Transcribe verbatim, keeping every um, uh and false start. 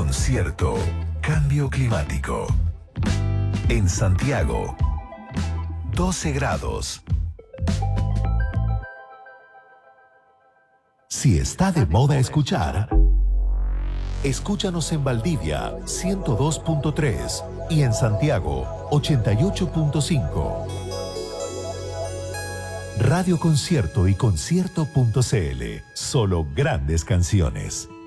Concierto Cambio Climático. En Santiago, doce grados. Si está de moda escuchar, escúchanos en Valdivia ciento dos punto tres y en Santiago ochenta y ocho punto cinco. Radio Concierto y concierto punto c l. Solo grandes canciones.